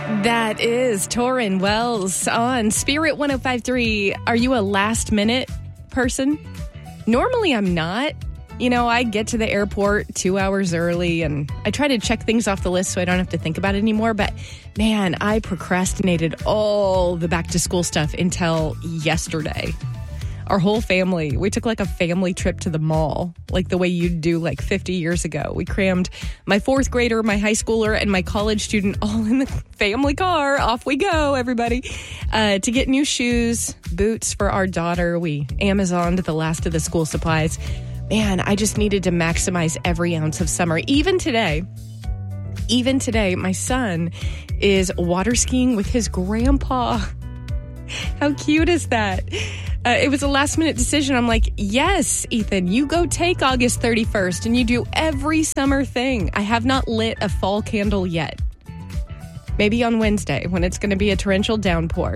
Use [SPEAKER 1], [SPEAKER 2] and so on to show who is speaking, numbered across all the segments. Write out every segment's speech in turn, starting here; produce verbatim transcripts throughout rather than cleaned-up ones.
[SPEAKER 1] That is Torrin Wells on Spirit one oh five point three. Are you a last minute person? Normally I'm not. You know, I get to the airport two hours early and I try to check things off the list so I don't have to think about it anymore. But man, I procrastinated all the back to school stuff until yesterday. Our whole family, we took like a family trip to the mall, like the way you'd do like fifty years ago. We crammed my fourth grader, my high schooler, and my college student all in the family car. Off we go, everybody, uh, to get new shoes, boots for our daughter. We Amazoned the last of the school supplies. Man, I just needed to maximize every ounce of summer. Even today, even today, my son is water skiing with his grandpa. How cute is that? Uh, it was a last minute decision. I'm like, yes, Ethan, you go take August thirty-first and you do every summer thing. I have not lit a fall candle yet. Maybe on Wednesday when it's going to be a torrential downpour.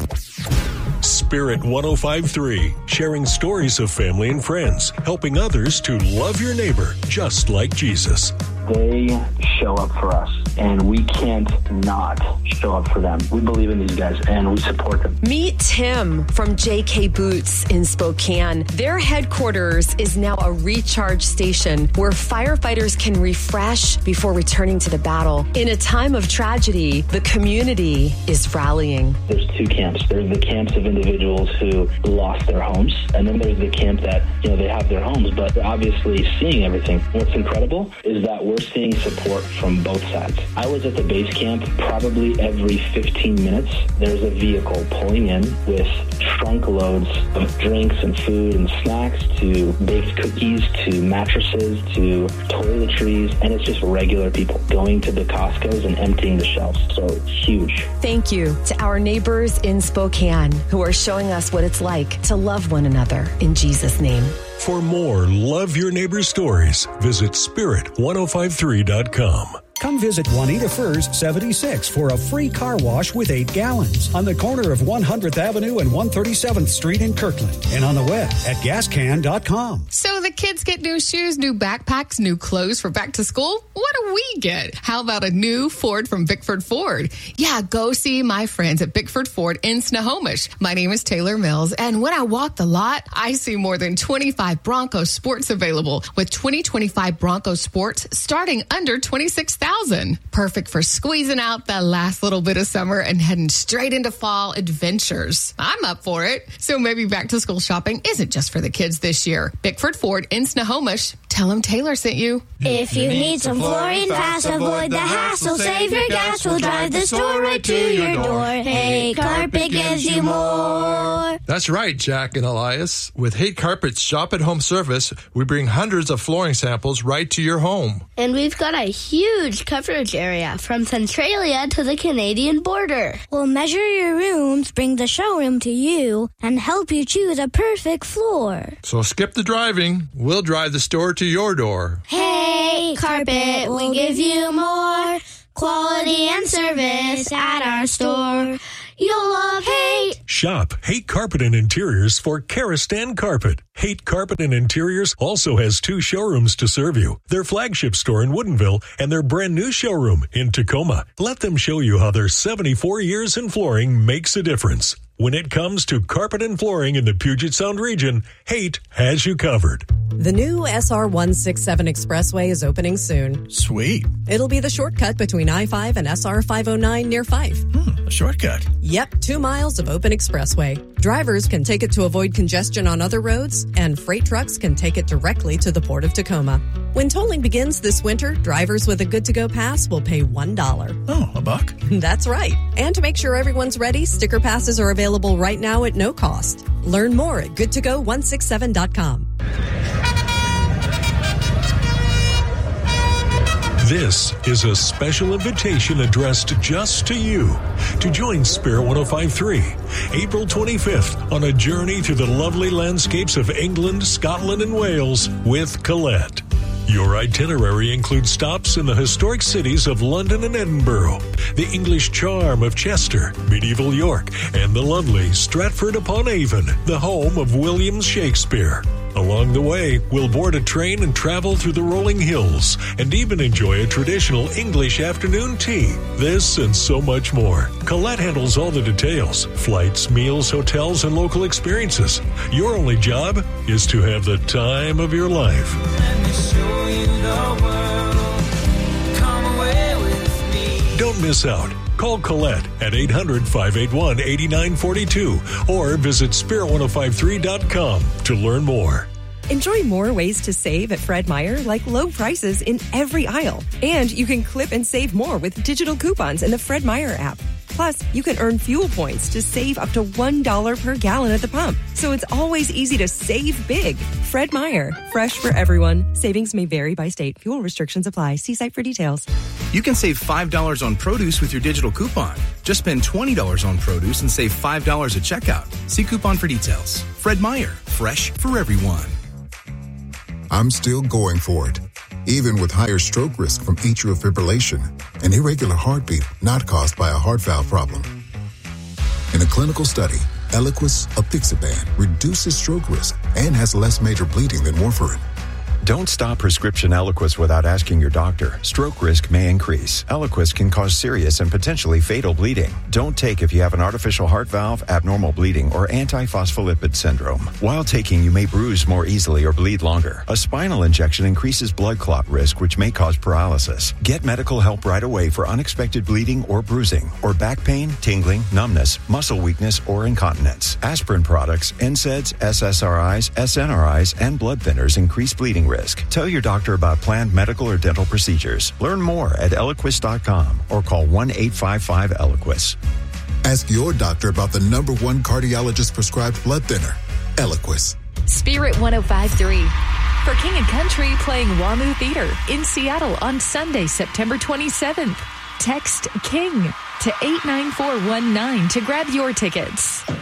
[SPEAKER 2] Spirit one oh five point three, sharing stories of family and friends, helping others to love your neighbor just like Jesus.
[SPEAKER 3] They show up for us, and we can't not show up for them. We believe in these guys, and we support them.
[SPEAKER 4] Meet Tim from J K Boots in Spokane. Their headquarters is now a recharge station where firefighters can refresh before returning to the battle. In a time of tragedy, the community is rallying.
[SPEAKER 3] There's two camps. There's the camps of individuals who lost their homes, and then there's the camp that, you know, they have their homes, but they're obviously seeing everything. What's incredible is that we're seeing support from both sides. I was at the base camp probably every fifteen minutes. There's a vehicle pulling in with trunk loads of drinks and food and snacks to baked cookies to mattresses to toiletries, and it's just regular people going to the Costco's and emptying the shelves. So it's huge.
[SPEAKER 4] Thank you to our neighbors in Spokane who are showing us what it's like to love one another in Jesus' name.
[SPEAKER 2] For more Love Your Neighbor stories, visit spirit ten fifty-three dot com.
[SPEAKER 5] Come visit Juanita Furs seventy-six for a free car wash with eight gallons on the corner of one hundredth Avenue and one hundred thirty-seventh Street in Kirkland, and on the web at gas can dot com.
[SPEAKER 6] So the kids get new shoes, new backpacks, new clothes for back to school. What do we get? How about a new Ford from Bickford Ford? Yeah, go see my friends at Bickford Ford in Snohomish. My name is Taylor Mills, and when I walk the lot, I see more than twenty-five Bronco Sports available, with twenty twenty-five Bronco Sports starting under twenty-six thousand dollars. Perfect for squeezing out the last little bit of summer and heading straight into fall adventures. I'm up for it. So maybe back to school shopping isn't just for the kids this year. Bickford Ford in Snohomish. Tell them Taylor sent you.
[SPEAKER 7] If you need some flooring fast, avoid the hassle. Save your gas, we'll drive the store right to your door. Hate Carpet gives you more.
[SPEAKER 8] That's right, Jack and Elias. With Hate Carpet's Shop at Home service, we bring hundreds of flooring samples right to your home.
[SPEAKER 7] And we've got a huge coverage area from Centralia to the Canadian border.
[SPEAKER 9] We'll measure your rooms, bring the showroom to you, and help you choose a perfect floor.
[SPEAKER 8] So skip the driving. We'll drive the store to your door.
[SPEAKER 7] Hey, Carpet, we'll give you more quality and service at our store. You'll love Hate.
[SPEAKER 2] Shop Hate Carpet and Interiors for Karastan Carpet. Hate Carpet and Interiors also has two showrooms to serve you. Their flagship store in Woodinville and their brand new showroom in Tacoma. Let them show you how their seventy-four years in flooring makes a difference. When it comes to carpet and flooring in the Puget Sound region, Hate has you covered.
[SPEAKER 10] The new S R one sixty-seven Expressway is opening soon.
[SPEAKER 11] Sweet.
[SPEAKER 10] It'll be the shortcut between I five and S R five oh nine near Fife.
[SPEAKER 11] Hmm, a shortcut.
[SPEAKER 10] Yep, two miles of open expressway. Drivers can take it to avoid congestion on other roads, and freight trucks can take it directly to the Port of Tacoma. When tolling begins this winter, drivers with a good-to-go pass will pay one dollar.
[SPEAKER 11] Oh, a buck?
[SPEAKER 10] That's right. And to make sure everyone's ready, sticker passes are available right now at no cost. Learn more at good to go one sixty-seven dot com.
[SPEAKER 2] This is a special invitation addressed just to you to join Spirit one oh five point three, April twenty-fifth, on a journey through the lovely landscapes of England, Scotland, and Wales with Colette. Your itinerary includes stops in the historic cities of London and Edinburgh, the English charm of Chester, medieval York, and the lovely Stratford-upon-Avon, the home of William Shakespeare. Along the way, we'll board a train and travel through the rolling hills and even enjoy a traditional English afternoon tea. This and so much more. Colette handles all the details: flights, meals, hotels, and local experiences. Your only job is to have the time of your life.
[SPEAKER 11] Let me show you the world. Come away with me.
[SPEAKER 2] Don't miss out. Call Colette at eight hundred, five eight one, eight nine four two or visit spirit ten fifty-three dot com to learn more.
[SPEAKER 12] Enjoy more ways to save at Fred Meyer, like low prices in every aisle. And you can clip and save more with digital coupons in the Fred Meyer app. Plus, you can earn fuel points to save up to one dollar per gallon at the pump. So it's always easy to save big. Fred Meyer, fresh for everyone. Savings may vary by state. Fuel restrictions apply. See site for details.
[SPEAKER 13] You can save five dollars on produce with your digital coupon. Just spend twenty dollars on produce and save five dollars at checkout. See coupon for details. Fred Meyer, fresh for everyone.
[SPEAKER 14] I'm still going for it, even with higher stroke risk from atrial fibrillation, an irregular heartbeat not caused by a heart valve problem. In a clinical study, Eliquis apixaban reduces stroke risk and has less major bleeding than warfarin.
[SPEAKER 15] Don't stop prescription Eliquis without asking your doctor. Stroke risk may increase. Eliquis can cause serious and potentially fatal bleeding. Don't take if you have an artificial heart valve, abnormal bleeding, or antiphospholipid syndrome. While taking, you may bruise more easily or bleed longer. A spinal injection increases blood clot risk, which may cause paralysis. Get medical help right away for unexpected bleeding or bruising, or back pain, tingling, numbness, muscle weakness, or incontinence. Aspirin products, N SAIDs, S S R Is, S N R Is, and blood thinners increase bleeding risk. Tell your doctor about planned medical or dental procedures. Learn more at Eliquis dot com or call one eight five five Eliquis.
[SPEAKER 14] Ask your doctor about the number one cardiologist prescribed blood thinner, Eliquis.
[SPEAKER 16] Spirit ten fifty-three. For King and Country playing WAMU Theater in Seattle on Sunday, September twenty-seventh. Text KING to eight nine four one nine to grab your tickets.